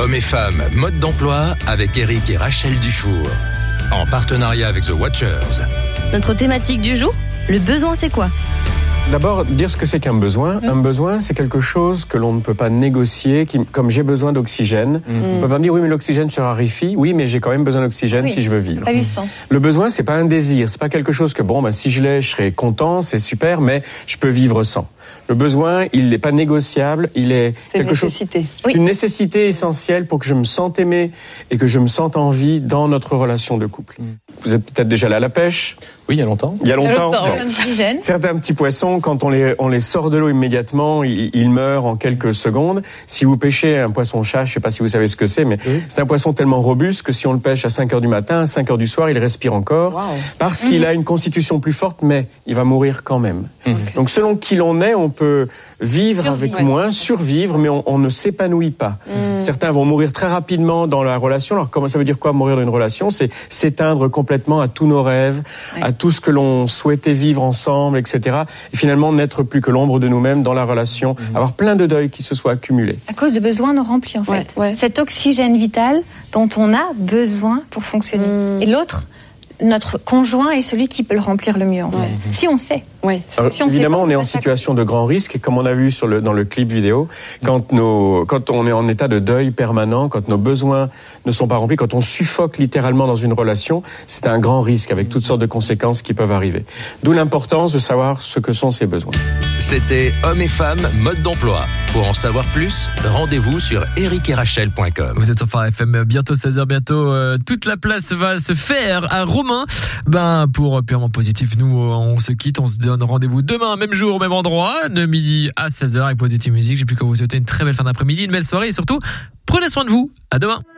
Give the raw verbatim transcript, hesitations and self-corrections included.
Hommes et femmes, mode d'emploi avec Eric et Rachel Dufour. En partenariat avec The Watchers. Notre thématique du jour, le besoin c'est quoi ? D'abord, dire ce que c'est qu'un besoin. Mmh. Un besoin, c'est quelque chose que l'on ne peut pas négocier, qui, comme j'ai besoin d'oxygène. Mmh. On ne peut pas me dire, oui, mais l'oxygène se raréfie. Oui, mais j'ai quand même besoin d'oxygène oui. si je veux vivre. Mmh. Le besoin, c'est pas un désir. C'est pas quelque chose que, bon, bah, si je l'ai, je serai content, c'est super, mais je peux vivre sans. Le besoin, il n'est pas négociable, il est c'est quelque une chose. Nécessité. C'est oui. une nécessité essentielle pour que je me sente aimé et que je me sente en vie dans notre relation de couple. Mmh. Vous êtes peut-être déjà allé à la pêche. Oui, il y a longtemps. Il y a longtemps. longtemps. Certains petits poissons, quand on les, on les sort de l'eau immédiatement, ils, ils meurent en quelques secondes. Si vous pêchez un poisson-chat, je ne sais pas si vous savez ce que c'est, mais oui. c'est un poisson tellement robuste que si on le pêche à cinq heures du matin, à cinq heures du soir, il respire encore. Wow. Parce mmh. qu'il a une constitution plus forte, mais il va mourir quand même. Mmh. Donc selon qui l'on est, on peut vivre survivre, avec ouais. moins, survivre, mais on, on ne s'épanouit pas. Mmh. Certains vont mourir très rapidement dans la relation. Alors comment ça veut dire quoi mourir dans une relation ? C'est s'éteindre complètement à tous nos rêves, ouais. à tout ce que l'on souhaitait vivre ensemble, et cetera. Et finalement, n'être plus que l'ombre de nous-mêmes dans la relation, mmh. avoir plein de deuils qui se soient accumulés. À cause de besoins non remplis, en fait. Ouais, ouais. Cet oxygène vital dont on a besoin pour fonctionner. Mmh. Et l'autre, notre conjoint est celui qui peut le remplir le mieux, en fait. Ouais. Si on sait. Oui. Alors, si on évidemment, pas, on est en situation de grand risque, et comme on a vu sur le, dans le clip vidéo, quand, nos, quand on est en état de deuil permanent, quand nos besoins ne sont pas remplis, quand on suffoque littéralement dans une relation, c'est un grand risque avec toutes sortes de conséquences qui peuvent arriver. D'où l'importance de savoir ce que sont ces besoins. C'était Hommes et femmes, mode d'emploi. Pour en savoir plus, rendez-vous sur eric et rachel point com. Vous êtes sur Phare F M, bientôt seize heures, bientôt euh, toute la place va se faire à Romain. Ben, pour Purement Positif, nous, on se quitte, on se donne rendez-vous demain, même jour, même endroit, de midi à seize heures avec Positive Music. J'ai plus qu'à vous souhaiter une très belle fin d'après-midi, une belle soirée et surtout, prenez soin de vous. À demain.